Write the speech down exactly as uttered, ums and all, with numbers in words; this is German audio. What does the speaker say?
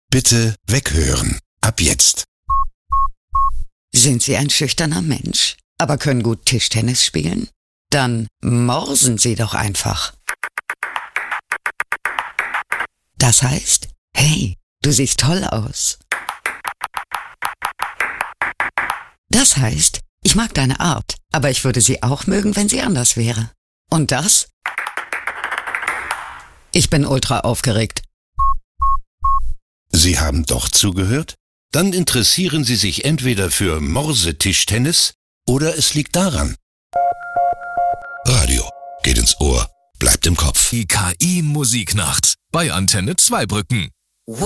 Bitte weghören. Ab jetzt. Sind Sie ein schüchterner Mensch, aber können gut Tischtennis spielen? Dann morsen Sie doch einfach. Das heißt, hey, du siehst toll aus. Das heißt, ich mag deine Art, aber ich würde sie auch mögen, wenn sie anders wäre. Und das? Ich bin ultra aufgeregt. Sie haben doch zugehört? Dann interessieren Sie sich entweder für Morsetischtennis oder es liegt daran. Radio geht ins Ohr, bleibt im Kopf. Die K I-Musiknacht bei Antenne Zweibrücken.